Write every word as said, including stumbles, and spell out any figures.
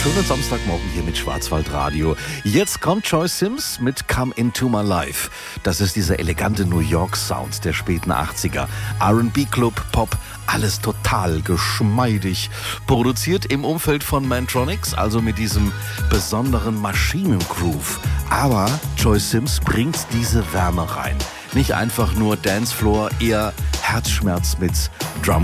Schönen Samstagmorgen hier mit Schwarzwaldradio. Jetzt kommt Joy Sims mit Come Into My Life. Das ist dieser elegante New York Sound der späten achtziger. R and B Club, Pop, alles total geschmeidig. Produziert im Umfeld von Mantronix, also mit diesem besonderen Maschinengroove. Aber Joy Sims bringt diese Wärme rein. Nicht einfach nur Dancefloor, eher Herzschmerz mit Drum